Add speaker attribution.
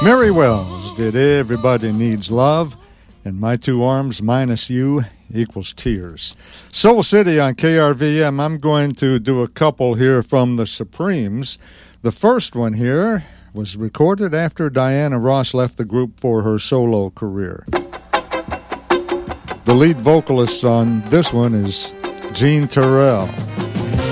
Speaker 1: Mary Wells did Everybody Needs Love, and My Two Arms Minus You Equals Tears. Soul City on KRVM. I'm going to do a couple here from the Supremes. The first one here was recorded after Diana Ross left the group for her solo career. The lead vocalist on this one is Jean Terrell.